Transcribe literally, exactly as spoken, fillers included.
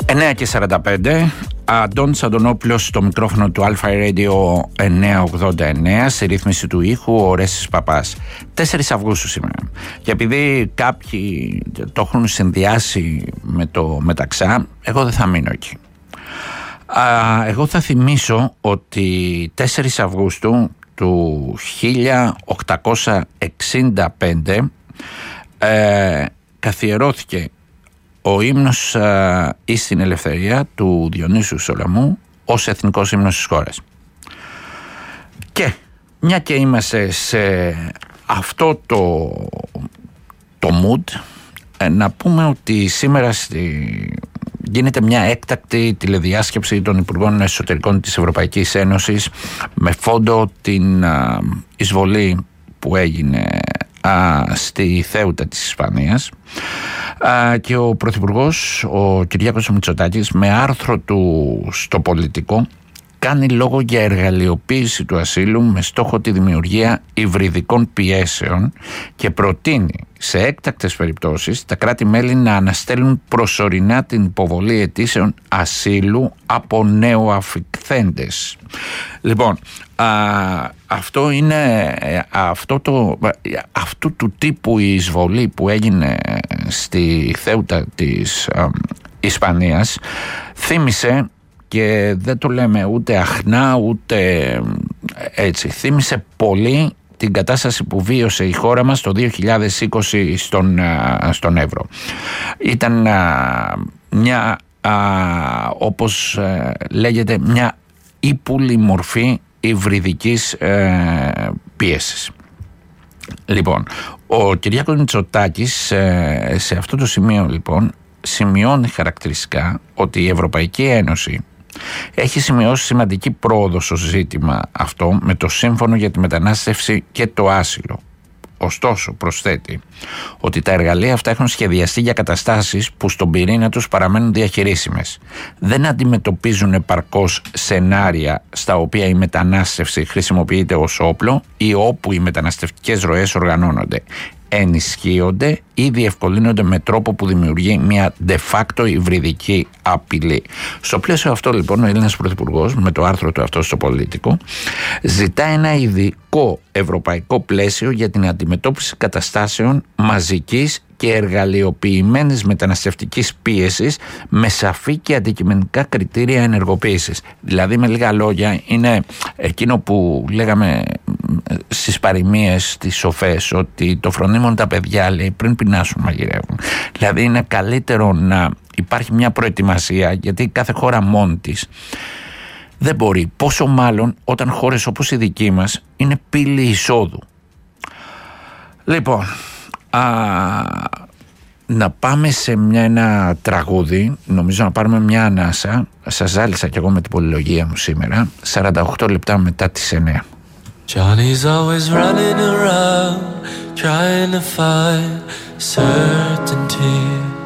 εννιά και σαράντα πέντε, Αντώνης Αντωνόπουλος στο μικρόφωνο του Alpha Radio εννιακόσια ογδόντα εννέα, στη ρύθμιση του ήχου ο Ρέσης Παπάς. τέσσερις Αυγούστου σήμερα. Και επειδή κάποιοι το έχουν συνδυάσει με το Μεταξά, εγώ δεν θα μείνω εκεί. Α, εγώ θα θυμίσω ότι τέσσερις Αυγούστου του χίλια οκτακόσια εξήντα πέντε ε, καθιερώθηκε ο ύμνος α, εις την ελευθερία του Διονύσιου Σολομού ως εθνικός ύμνος της χώρας. Και μια και είμαστε σε αυτό το, το mood, ε, να πούμε ότι σήμερα στη, γίνεται μια έκτακτη τηλεδιάσκεψη των Υπουργών Εσωτερικών της Ευρωπαϊκής Ένωσης με φόντο την α, εισβολή που έγινε α, στη Θέουτα της Ισπανίας. Α, και ο Πρωθυπουργός, ο Κυριάκος Μητσοτάκης, με άρθρο του στο Πολιτικό κάνει λόγο για εργαλειοποίηση του ασύλου με στόχο τη δημιουργία υβριδικών πιέσεων και προτείνει σε έκτακτες περιπτώσεις τα κράτη-μέλη να αναστέλνουν προσωρινά την υποβολή αιτήσεων ασύλου από νεοαφικθέντες. Λοιπόν, α, αυτό είναι αυτό το, αυτού του τύπου η εισβολή που έγινε στη Θέουτα της α, Ισπανίας θύμισε, και δεν το λέμε ούτε αχνά ούτε έτσι, θύμισε πολύ την κατάσταση που βίωσε η χώρα μας το δύο χιλιάδες είκοσι στον, στον Εύρο. Ήταν α, μια α, όπως α, λέγεται μια ύπουλη μορφή υβριδικής ε, πίεσης. Λοιπόν, ο Κυριάκος Μητσοτάκης ε, σε αυτό το σημείο λοιπόν σημειώνει χαρακτηριστικά ότι η Ευρωπαϊκή Ένωση έχει σημειώσει σημαντική πρόοδο στο ζήτημα αυτό με το Σύμφωνο για τη Μετανάστευση και το Άσυλο. Ωστόσο, προσθέτει ότι τα εργαλεία αυτά έχουν σχεδιαστεί για καταστάσεις που στον πυρήνα τους παραμένουν διαχειρίσιμες. Δεν αντιμετωπίζουν επαρκώς σενάρια στα οποία η μετανάστευση χρησιμοποιείται ως όπλο ή όπου οι μεταναστευτικές ροές οργανώνονται, ενισχύονται ή διευκολύνονται με τρόπο που δημιουργεί μια de facto υβριδική απειλή. Στο πλαίσιο αυτό λοιπόν ο Έλληνας Πρωθυπουργός, με το άρθρο του αυτό στο Πολίτικο, ζητά ένα ειδικό ευρωπαϊκό πλαίσιο για την αντιμετώπιση καταστάσεων μαζικής και εργαλειοποιημένης μεταναστευτικής πίεσης με σαφή και αντικειμενικά κριτήρια ενεργοποίησης. Δηλαδή, με λίγα λόγια, είναι εκείνο που λέγαμε στις παροιμίες, στις σοφές, ότι το φρονίμουν τα παιδιά, λέει, πριν πεινάσουν μαγειρεύουν. Δηλαδή είναι καλύτερο να υπάρχει μια προετοιμασία, γιατί κάθε χώρα μόνη της δεν μπορεί, πόσο μάλλον όταν χώρες όπως η δική μας είναι πύλη εισόδου. Λοιπόν, α, να πάμε σε μια, ένα τραγούδι, νομίζω να πάρουμε μια ανάσα. Σας ζάλισα κι εγώ με την πολυλογία μου σήμερα. σαράντα οκτώ λεπτά μετά τις εννιά. Johnny's always running around trying to find certainty.